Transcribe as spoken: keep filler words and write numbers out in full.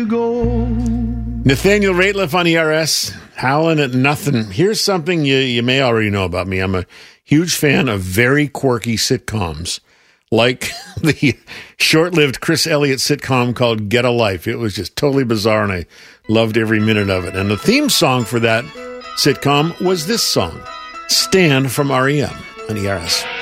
go. Nathaniel Rateliff on E R S, howling at nothing. Here's something you, you may already know about me. I'm a huge fan of very quirky sitcoms, like the short-lived Chris Elliott sitcom called Get a Life. It was just totally bizarre, and I loved every minute of it. And the theme song for that sitcom was this song, Stand from R E M on E R S.